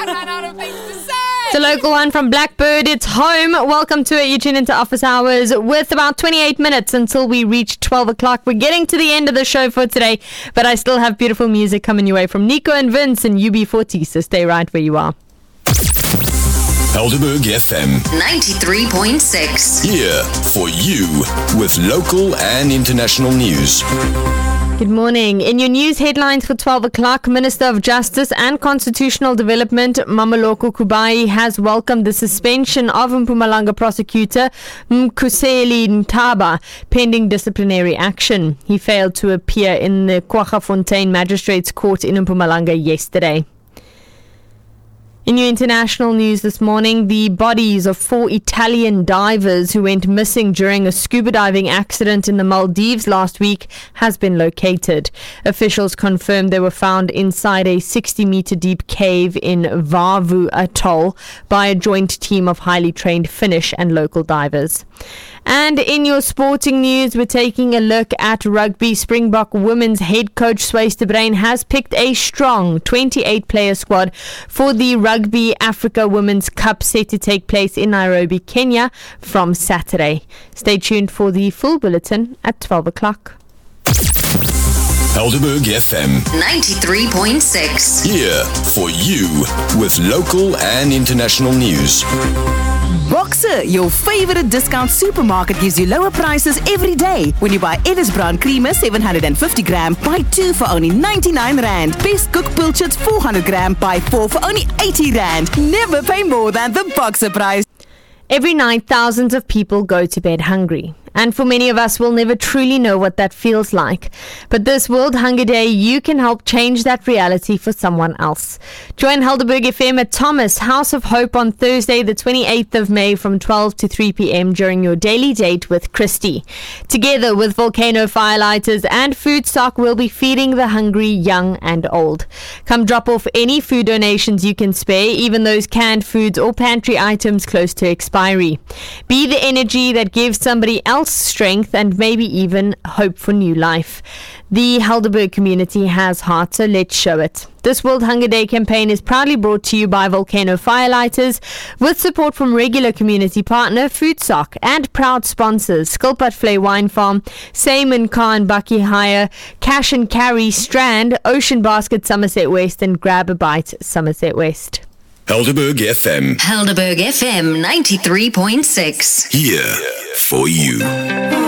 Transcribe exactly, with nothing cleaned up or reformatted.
I ran out of things to say. It's a local one from Blackbird. It's home. Welcome to it. You tune into Office Hours with about twenty-eight minutes until we reach twelve o'clock. We're getting to the end of the show for today, but I still have beautiful music coming your way from Nico and Vince and U B forty, so stay right where you are. Helderberg F M ninety-three point six. Here for you with local and international news. Good morning. In your news headlines for twelve o'clock, Minister of Justice and Constitutional Development Mameloko Kubai has welcomed the suspension of Mpumalanga prosecutor Mkhuseli Ntaba pending disciplinary action. He failed to appear in the Kwaggafontein Magistrates Court in Mpumalanga yesterday. In your international news this morning, the bodies of four Italian divers who went missing during a scuba diving accident in the Maldives last week has been located. Officials confirmed they were found inside a sixty meter deep cave in Vavu Atoll by a joint team of highly trained Finnish and local divers. And in your sporting news, we're taking a look at rugby. Springbok women's head coach Swayze de Bruin has picked a strong twenty-eight player squad for the Rugby Africa Women's Cup set to take place in Nairobi, Kenya from Saturday. Stay tuned for the full bulletin at twelve o'clock. Helderberg F M ninety-three point six. Here for you with local and international news. Boxer, your favorite discount supermarket, gives you lower prices every day. When you buy Edis Brown Creamer seven hundred fifty gram, buy two for only ninety-nine rand. Best Cook Pilchards four hundred gram, buy four for only eighty rand. Never pay more than the Boxer price. Every night, thousands of people go to bed hungry. And for many of us, we'll never truly know what that feels like. But this World Hunger Day, you can help change that reality for someone else. Join Helderberg F M at Thomas House of Hope on Thursday, the twenty-eighth of May from twelve to three p.m. during your daily date with Christy. Together with Volcano Firelighters and Food Stock, we'll be feeding the hungry, young and old. Come drop off any food donations you can spare, even those canned foods or pantry items close to expiry. Be the energy that gives somebody else strength and maybe even hope for new life. The Helderberg community has heart, so let's show it. This World Hunger Day campaign is proudly brought to you by Volcano Firelighters with support from regular community partner Food Stock and proud sponsors Skilpad Flay Wine Farm, Seymour Khan Bucky Hire, Cash and Carry Strand, Ocean Basket Somerset West and Grab a Bite Somerset West. Helderberg F M. Helderberg F M ninety-three point six. Here for you.